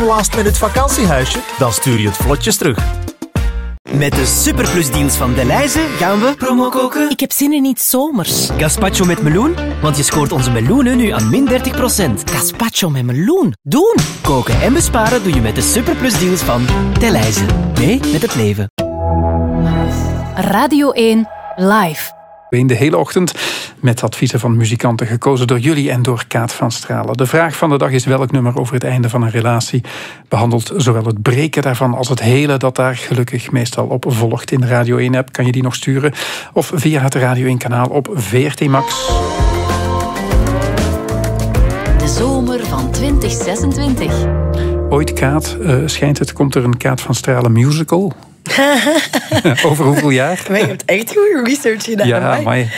last-minute vakantiehuisje? Dan stuur je het vlotjes terug. Met de superplusdeals van Delhaize gaan we promo koken. Ik heb zin in iets zomers. Gazpacho met meloen, want je scoort onze meloenen nu aan min 30%. Gazpacho met meloen. Doen! Koken en besparen doe je met de superplusdeals van Delhaize. Mee met het leven. Radio 1 Live. In de hele ochtend met adviezen van muzikanten gekozen door jullie en door Kaat van Stralen. De vraag van de dag is: welk nummer over het einde van een relatie behandelt zowel het breken daarvan als het hele dat daar gelukkig meestal op volgt. In de Radio 1-app kan je die nog sturen of via het Radio 1-kanaal op VRT Max. De zomer van 2026. Ooit, Kaat, schijnt het, komt er een Kaat van Stralen musical. Over hoeveel jaar? Maar je hebt echt goede research gedaan. Ja, maar...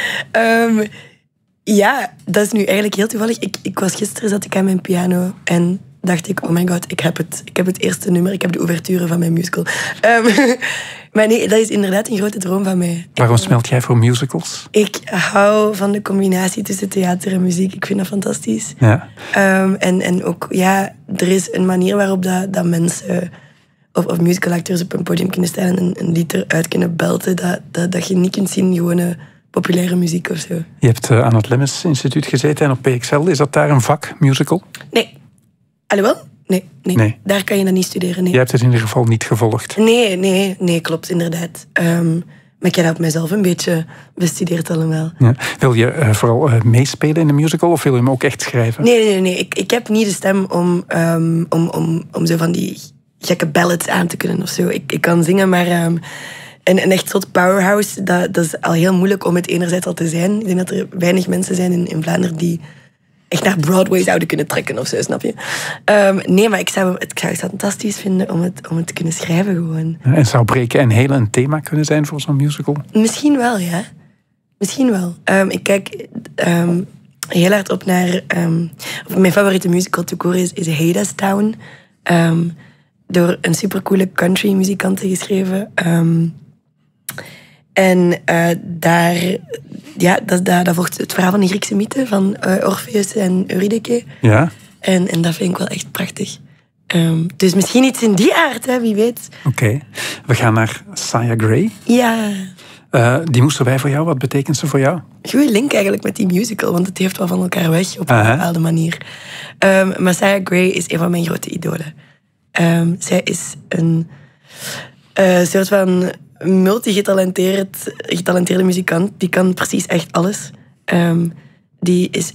ja, dat is nu eigenlijk heel toevallig. Gisteren zat ik aan mijn piano en dacht ik, oh my god, ik heb het eerste nummer, ik heb de ouverture van mijn musical. Maar nee, dat is inderdaad een grote droom van mij. Waarom smelt jij voor musicals? Ik hou van de combinatie tussen theater en muziek. Ik vind dat fantastisch. Ja. En ook, ja, er is een manier waarop dat mensen... Of musicalacteurs op een podium kunnen staan en een lied eruit kunnen belten, dat je niet kunt zien in gewone populaire muziek of zo. Je hebt aan het Lemmens Instituut gezeten en op PXL. Is dat daar een vak, musical? Nee. Alhoewel? Nee. Daar kan je dat niet studeren. Nee. Je hebt het in ieder geval niet gevolgd. Nee, klopt, inderdaad. Maar ik heb dat op mezelf een beetje bestudeerd allemaal. Ja. Wil je vooral meespelen in de musical of wil je hem ook echt schrijven? Nee. Ik heb niet de stem om zo van die gekke ballads aan te kunnen of zo. Ik kan zingen, maar een echt soort powerhouse, dat is al heel moeilijk om het enerzijds al te zijn. Ik denk dat er weinig mensen zijn in Vlaanderen die echt naar Broadway zouden kunnen trekken of zo, snap je? Nee, maar ik zou het fantastisch vinden om het te kunnen schrijven gewoon. En zou breken en hele een thema kunnen zijn voor zo'n musical? Misschien wel, ja. Misschien wel. Ik kijk heel hard op naar... mijn favoriete musical to court is Hadestown. Door een supercoole country muzikante geschreven. Daar volgt het verhaal van de Griekse mythe van Orpheus en Eurydike. Ja. En dat vind ik wel echt prachtig. Dus misschien iets in die aard, hè, wie weet. Oké. We gaan naar Saya Gray. Ja. Die moesten wij voor jou. Wat betekent ze voor jou? Goeie link eigenlijk met die musical, want het heeft wel van elkaar weg op een bepaalde manier. Maar Saya Gray is een van mijn grote idolen. Zij is een soort van multigetalenteerde muzikant. Die kan precies echt alles. Die is...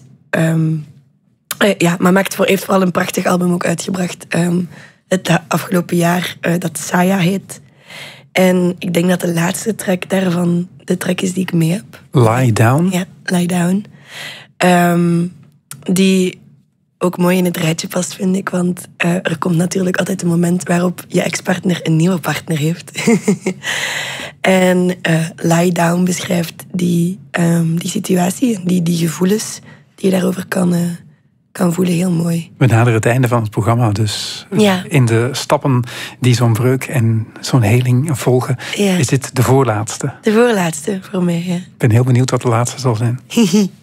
maar heeft vooral een prachtig album ook uitgebracht. Het afgelopen jaar, dat Saya heet. En ik denk dat de laatste track daarvan de track is die ik mee heb. Lie Down? Ja, Lie Down. Die ook mooi in het rijtje past, vind ik. Want er komt natuurlijk altijd een moment waarop je ex-partner een nieuwe partner heeft. En Lie Down beschrijft die situatie en die gevoelens die je daarover kan voelen heel mooi. We naderen het einde van het programma, dus in de stappen die zo'n breuk en zo'n heling volgen, is dit de voorlaatste. De voorlaatste voor mij, ja. Ik ben heel benieuwd wat de laatste zal zijn.